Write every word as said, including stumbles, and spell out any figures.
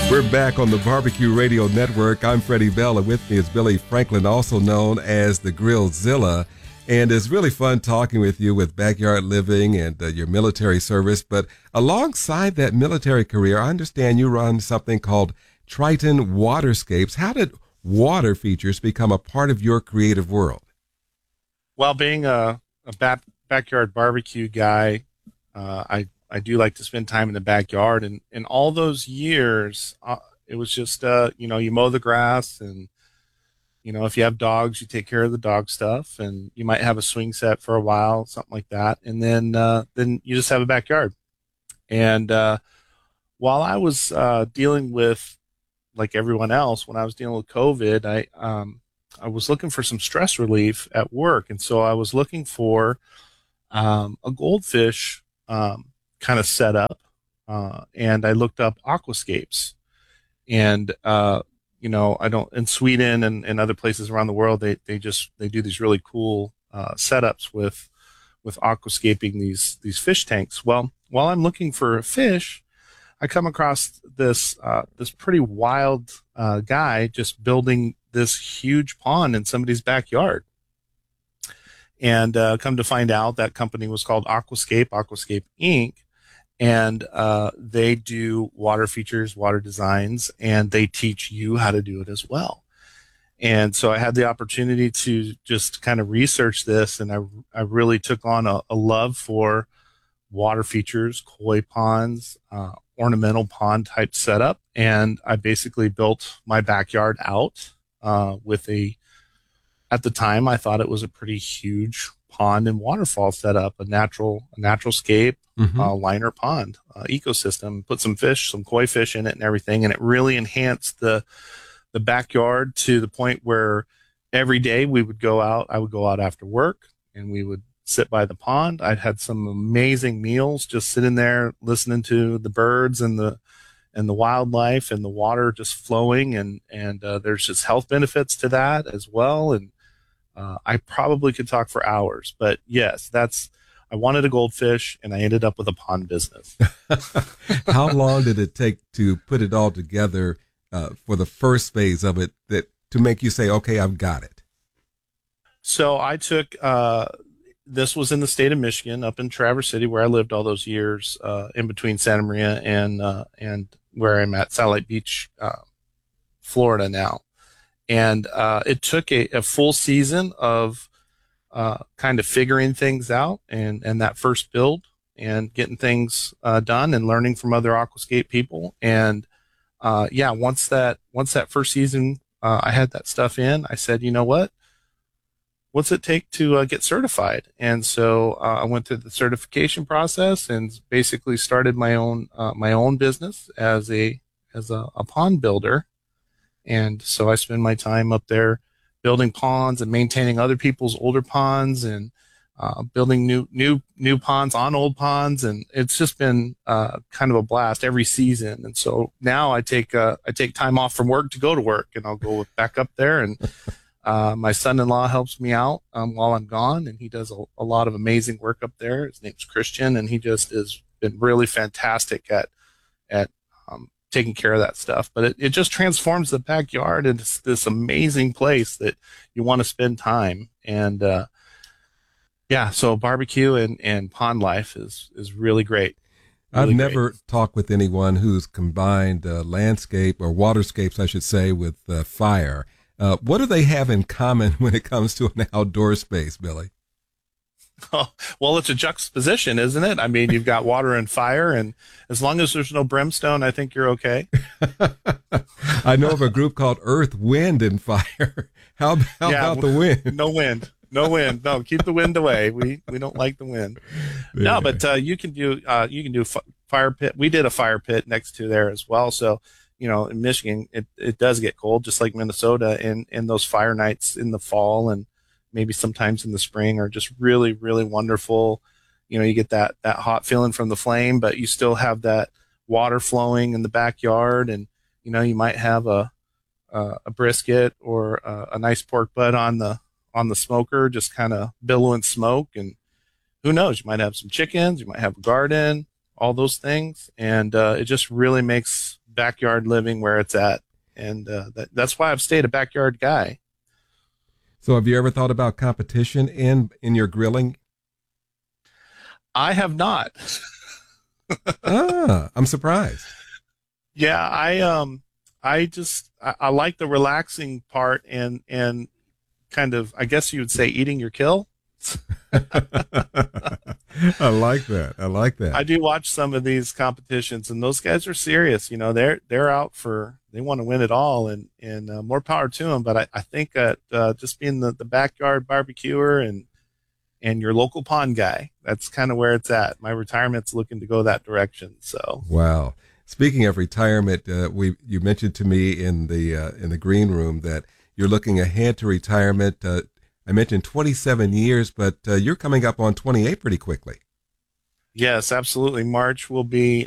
We're back on the Barbecue Radio Network. I'm Freddie Bell, and with me is Billy Franklin, also known as the Grillzilla. And it's really fun talking with you with backyard living and uh, your military service. But alongside that military career, I understand you run something called Triton Waterscapes. How did water features become a part of your creative world? Well, being a, a back, backyard barbecue guy, uh, I I do like to spend time in the backyard, and in all those years, uh, it was just, uh, you know, you mow the grass, and, you know, if you have dogs, you take care of the dog stuff, and you might have a swing set for a while, something like that. And then, uh, then you just have a backyard. And, uh, while I was, uh, dealing with, like everyone else, when I was dealing with COVID, I, um, I was looking for some stress relief at work. And so I was looking for, um, a goldfish, um, kind of set up, uh, and I looked up aquascapes, and, uh, you know, I don't, in Sweden and, and other places around the world, they, they just, they do these really cool, uh, setups with, with aquascaping these, these fish tanks. Well, while I'm looking for a fish, I come across this, uh, this pretty wild, uh, guy just building this huge pond in somebody's backyard. And, uh, come to find out that company was called Aquascape, Aquascape Incorporated. And uh, they do water features, water designs, and they teach you how to do it as well. And so I had the opportunity to just kind of research this, and I, I really took on a, a love for water features, koi ponds, uh, ornamental pond type setup. And I basically built my backyard out uh, with a, at the time, I thought it was a pretty huge pond and waterfall setup, a natural, a natural scape, mm-hmm. uh, liner pond uh, ecosystem. Put some fish, some koi fish in it, and everything, and it really enhanced the the backyard to the point where every day we would go out. I would go out after work, and we would sit by the pond. I'd had some amazing meals, just sitting there listening to the birds and the and the wildlife and the water just flowing, and and uh, there's just health benefits to that as well. And Uh, I probably could talk for hours, but yes, that's, I wanted a goldfish, and I ended up with a pond business. How long did it take to put it all together uh, for the first phase of it, that to make you say, okay, I've got it? So I took, uh, this was in the state of Michigan, up in Traverse City, where I lived all those years, uh, in between Santa Maria and, uh, and where I'm at, Satellite Beach, uh, Florida now. And uh, it took a, a full season of uh, kind of figuring things out, and, and that first build, and getting things uh, done, and learning from other aquascape people. And uh, yeah, once that once that first season, uh, I had that stuff in, I said, you know what? What's it take to uh, get certified? And so uh, I went through the certification process and basically started my own uh, my own business as a as a, a pond builder. And so I spend my time up there building ponds and maintaining other people's older ponds, and uh, building new, new, new ponds on old ponds. And it's just been uh, kind of a blast every season. And so now I take, uh, I take time off from work to go to work, and I'll go back up there. And uh, my son-in-law helps me out um, while I'm gone, and he does a, a lot of amazing work up there. His name's Christian, and he just has been really fantastic at, at, um, taking care of that stuff. But it, it just transforms the backyard into this amazing place that you want to spend time. And uh, yeah, so barbecue and, and pond life is, is really great. Really I've never great. talked with anyone who's combined uh, landscape, or waterscapes, I should say, with uh, fire. Uh, what do they have in common when it comes to an outdoor space, Billy? Oh, well, it's a juxtaposition, isn't it? I mean, you've got water and fire, and as long as there's no brimstone, I think you're okay. I know of a group called Earth, Wind, and Fire. How, how yeah, about the wind? No wind. No wind. No, keep the wind away. We we don't like the wind. Yeah. No, but uh, you can do uh, you can do f- fire pit. We did a fire pit next to there as well. So, you know, in Michigan, it, it does get cold, just like Minnesota, and, and those fire nights in the fall and maybe sometimes in the spring are just really, really wonderful. You know, you get that, that hot feeling from the flame, but you still have that water flowing in the backyard. And, you know, you might have a, a, a brisket or a, a nice pork butt on the, on the smoker, just kind of billowing smoke. And who knows, you might have some chickens, you might have a garden, all those things. And, uh, it just really makes backyard living where it's at, and uh, that, that's why I've stayed a backyard guy. So have you ever thought about competition in in your grilling? I have not. Ah, I'm surprised. Yeah, I um I just I, I like the relaxing part and and kind of, I guess you would say, eating your kill. I like that. I like that. I do watch some of these competitions, and those guys are serious. You know, they're they're out for, they want to win it all, and and uh, more power to them. But I, I think that uh, just being the, the backyard barbecuer and and your local pond guy, that's kind of where it's at. My retirement's looking to go that direction. So wow. Speaking of retirement, uh, we you mentioned to me in the uh, in the green room that you're looking ahead to retirement. Uh, I mentioned twenty-seven years, but uh, you're coming up on twenty-eight pretty quickly. yes, absolutely. March will be